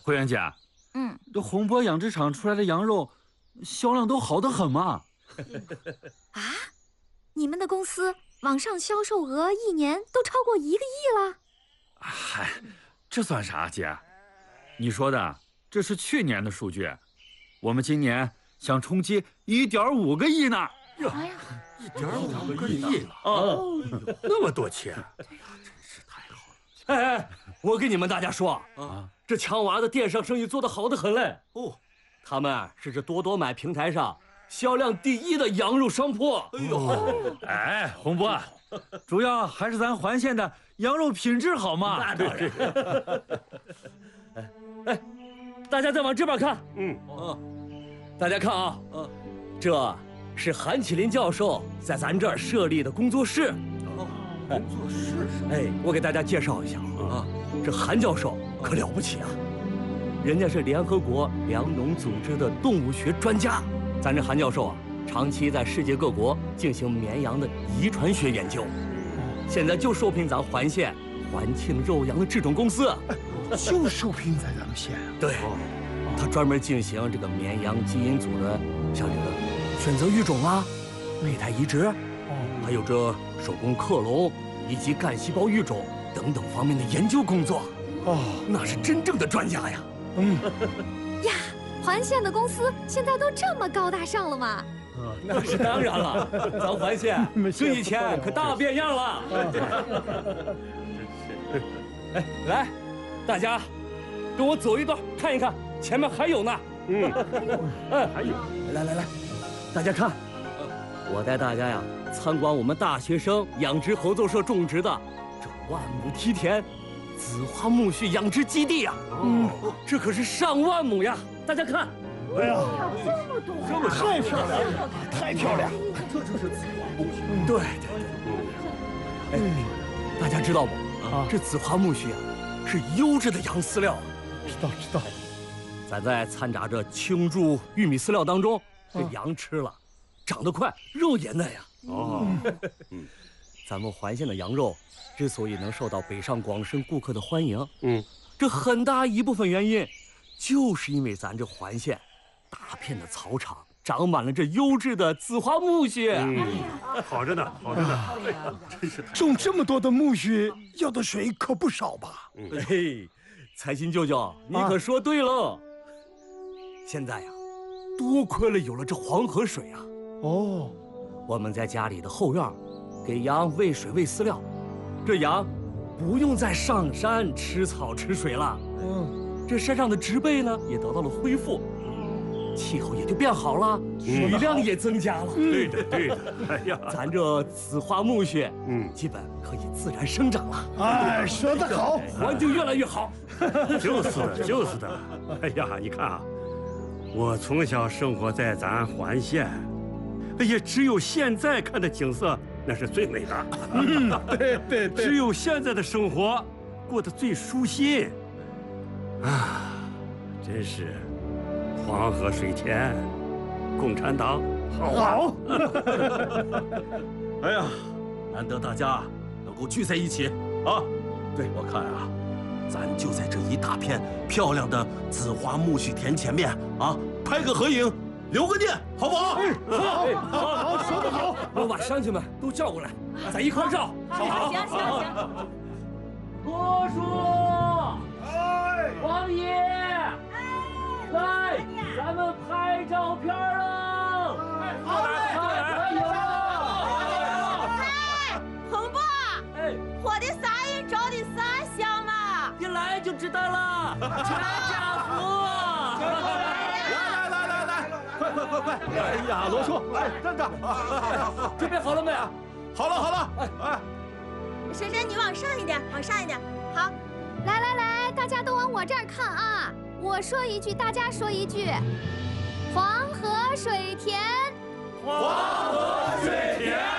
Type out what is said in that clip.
慧媛姐，这洪波养殖场出来的羊肉销量都好得很嘛。 啊，你们的公司网上销售额一年都超过1个亿了？ 嗨，这算啥，姐？你说的这是去年的数据，我们今年想冲击1.5个亿呢。 哎呀 ，1.5个亿了啊！那么多钱，真是太好了。 哎，我跟你们大家说啊，这强娃的电商生意做得好得很嘞。哦，他们是这多多买平台上销量第1的羊肉商铺。哎呦， 哎，洪波，主要还是咱环县的羊肉品质好嘛。 那当然。哎，大家再往这边看。大家看啊，这是韩启林教授在咱这儿设立的工作室。 工作室。 哎，我给大家介绍一下啊，这韩教授可了不起啊，人家是联合国粮农组织的动物学专家。咱这韩教授啊，长期在世界各国进行绵羊的遗传学研究，现在就受聘咱环县环庆肉羊的制种公司。 就受聘在咱们县啊？ 对，他专门进行这个绵羊基因组的，像这个选择育种啊、胚胎移植，还有这手工克隆以及干细胞育种等等方面的研究工作。那是真正的专家呀。 呀，环县的公司现在都这么高大上了吗？ 那是当然了，咱环县跟以前可大变样了。哎，来，大家跟我走一段，看一看，前面还有呢。还有。来，大家看，我带大家呀参观我们大学生养殖合作社种植的这万亩梯田紫花苜蓿养殖基地呀。这可是上万亩呀！大家看。 哎呀， 这么多， 太漂亮了，太漂亮！这就是紫花苜蓿。 对。哎，大家知道不？这紫花苜蓿啊，是优质的羊饲料。 知道。 咱在掺杂着青贮玉米饲料当中，这羊吃了，长得快，肉也嫩呀。咱们环县的羊肉之所以能受到北上广深顾客的欢迎，这很大一部分原因，就是因为咱这环县大片的草场长满了这优质的紫花苜蓿。 好着呢。真是种这么多的苜蓿，要的水可不少吧？ 嘿，财新舅舅，你可说对了。现在呀，多亏了有了这黄河水啊。我们在家里的后院给羊喂水喂饲料，这羊不用再上山吃草吃水了。这山上的植被呢也得到了恢复，气候也就变好了，水量也增加了。 对的。哎呀， 咱这紫花苜蓿，基本可以自然生长了。 哎，说得好， 环境越来越好。 就是的。哎呀，你看啊，我从小生活在咱环县，也只有现在看的景色那是最美的。对，只有现在的生活过得最舒心。真是黄河水田，共产党好。 哎呀，难得大家能够聚在一起啊！对，我看啊，咱就在这一大片漂亮的紫花苜蓿田前面啊，拍个合影，留个念，好不好？ 好，说得好。 我把乡亲们都叫过来，咱一块照。 行。 罗叔，王爷，来，咱们拍照片喽！ 好嘞！ 洪波，我的啥人照的啥相嘛？ 一来就知道了，全家福！ 来，快！哎呀，罗叔，站着！ 准备好了没？ 好了， 珊珊，你往上一点，好。 来，大家都往我这儿看啊！我说一句，大家说一句。黄河水田， 黄河水田。